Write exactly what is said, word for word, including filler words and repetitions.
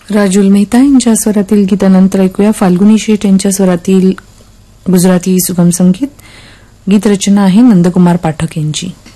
राजुल मेहता यांच्या स्वरातील गीतानंतर ऐकूया फाल्गुनी शेठ यांच्या स्वरातील गुजराती सुगम संगीत. गीतरचना आहे नंदकुमार पाठक यांची.